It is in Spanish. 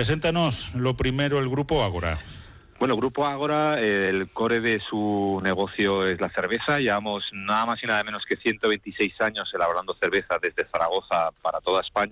Preséntanos lo primero el Grupo Ágora. Bueno, Grupo Ágora, el core de su negocio es la cerveza. Llevamos nada más y nada menos que 126 años elaborando cerveza desde Zaragoza para toda España.